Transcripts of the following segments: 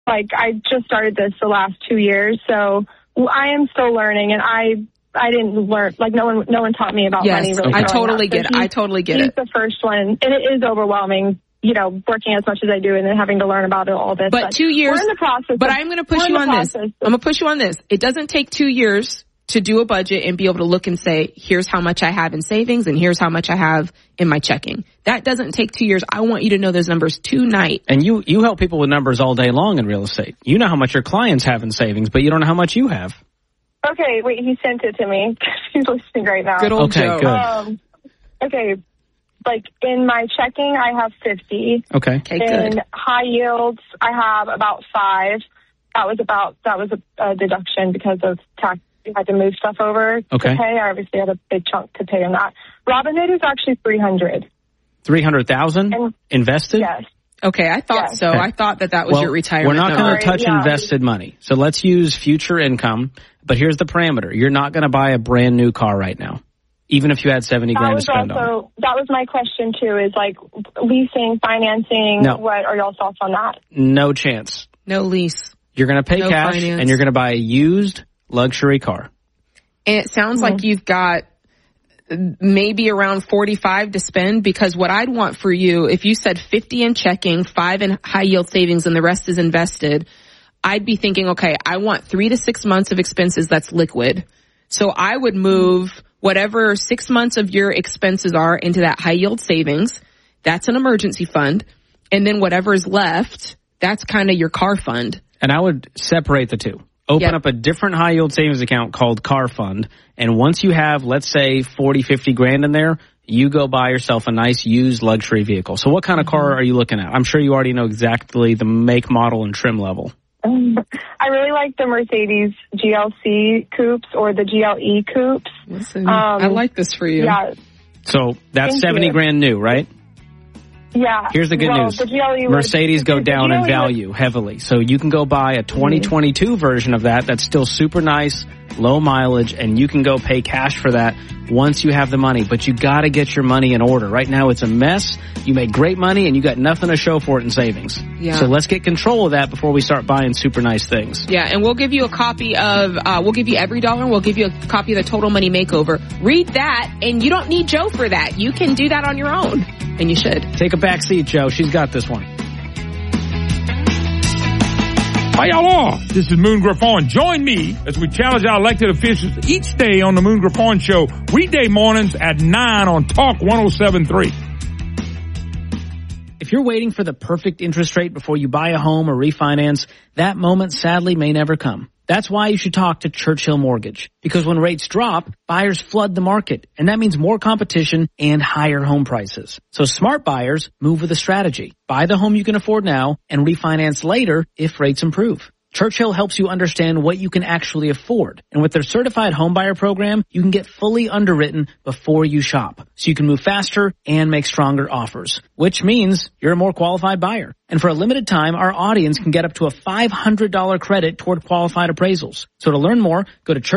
Like, I just started this the last 2 years, so I am still learning, and I didn't learn, like, no one taught me about money really. I totally get it. I totally get it. He's the first one, and it is overwhelming, you know, working as much as I do and then having to learn about all this. But 2 years. We're in the process. But I'm going to push you on this. I'm going to push you on this. It doesn't take 2 years to do a budget and be able to look and say, here's how much I have in savings and here's how much I have in my checking. That doesn't take 2 years. I want you to know those numbers tonight. And you help people with numbers all day long in real estate. You know how much your clients have in savings, but you don't know how much you have. Okay, wait, he sent it to me. He's listening right now. Good old Joe. Good. Okay, like in my checking, I have 50. Okay, in good. High yields, I have about 5. That was a deduction because of tax. You had to move stuff over to pay. I obviously had a big chunk to pay on that. Robinhood is actually 300. 300,000 invested? Yes. Okay, I thought so. Okay. I thought that was your retirement. We're not going to touch Yeah. invested money. So let's use future income. But here's the parameter. You're not going to buy a brand new car right now, even if you had 70 grand to spend on it. That was my question, too, is like leasing, financing. No. What are y'all's thoughts on that? No chance. No lease. You're going to pay No cash, finance. and you're going to buy a used luxury car. And it sounds like you've got maybe around 45 to spend, because what I'd want for you, if you said 50 in checking, 5 in high yield savings, and the rest is invested, I'd be thinking, okay, I want 3 to 6 months of expenses that's liquid. So I would move whatever 6 months of your expenses are into that high yield savings. That's an emergency fund. And then whatever is left, that's kind of your car fund. And I would separate the two. Open up a different high yield savings account called Car Fund. And once you have, let's say, 40, 50 grand in there, you go buy yourself a nice used luxury vehicle. So what kind of car are you looking at? I'm sure you already know exactly the make, model, and trim level. I really like the Mercedes GLC coupes or the GLE coupes. Listen, I like this for you. Yeah. So that's Thank 70 you. grand new, right? Yeah. Here's the good news. The GLE Mercedes go down in value heavily. So you can go buy a 2022 version of that that's still super nice, low mileage, and you can go pay cash for that once you have the money. But you got to get your money in order. Right now it's a mess. You make great money and you got nothing to show for it in savings. Yeah. So let's get control of that before we start buying super nice things. Yeah, and we'll give you a copy of, we'll give you every dollar, and we'll give you a copy of the Total Money Makeover. Read that, and you don't need Joe for that. You can do that on your own, and you should. Take a back seat, Joe. She's got this one. How y'all are? This is Moon Griffon. Join me as we challenge our elected officials each day on the Moon Griffon Show, weekday mornings at 9 on Talk 107.3. If you're waiting for the perfect interest rate before you buy a home or refinance, that moment sadly may never come. That's why you should talk to Churchill Mortgage. Because when rates drop, buyers flood the market, and that means more competition and higher home prices. So smart buyers move with a strategy. Buy the home you can afford now and refinance later if rates improve. Churchill helps you understand what you can actually afford. And with their certified homebuyer program, you can get fully underwritten before you shop. So you can move faster and make stronger offers, which means you're a more qualified buyer. And for a limited time, our audience can get up to a $500 credit toward qualified appraisals. So to learn more, go to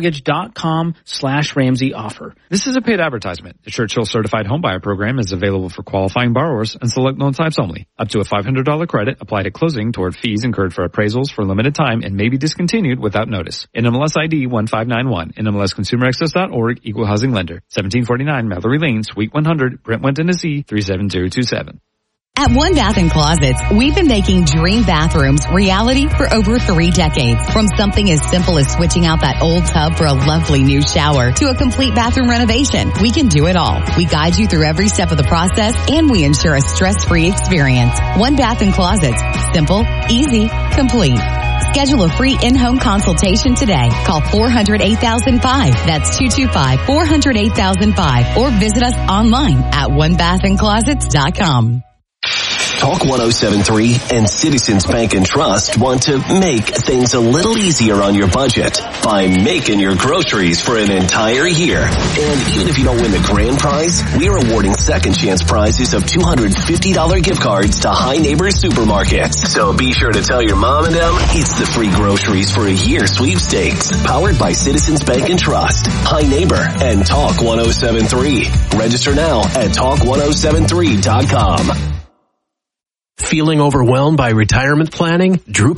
churchillmortgage.com/Ramsey offer. This is a paid advertisement. The Churchill Certified Homebuyer Program is available for qualifying borrowers and select loan types only. Up to a $500 credit applied at closing toward fees incurred for appraisals for a limited time and may be discontinued without notice. NMLS ID 1591. NMLSConsumerAccess.org. Equal housing lender. 1749 Mallory Lane, Suite 100, Brentwood, Tennessee 37027. At One Bath & Closets, we've been making dream bathrooms reality for over 3 decades. From something as simple as switching out that old tub for a lovely new shower to a complete bathroom renovation, we can do it all. We guide you through every step of the process, and we ensure a stress-free experience. One Bath & Closets. Simple, easy, complete. Schedule a free in-home consultation today. Call 400-8005. That's 225-400-8005. Or visit us online at onebathandclosets.com. Talk 107.3 and Citizens Bank and Trust want to make things a little easier on your budget by making your groceries for an entire year. And even if you don't win the grand prize, we're awarding second chance prizes of $250 gift cards to High Neighbor Supermarkets. So be sure to tell your mom and them it's the free groceries for a year sweepstakes, powered by Citizens Bank and Trust, High Neighbor, and Talk 107.3. Register now at talk1073.com. Feeling overwhelmed by retirement planning? Drew